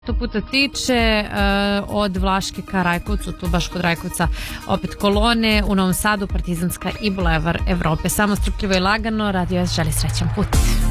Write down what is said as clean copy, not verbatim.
puta tiče od Vlaške ka Rajkovcu, tu baš kod Rajkovca opet kolone, u Novom Sadu Partizanska i Bulevar Evrope. Samo strpljivo i lagano, Radio S želi srećan put.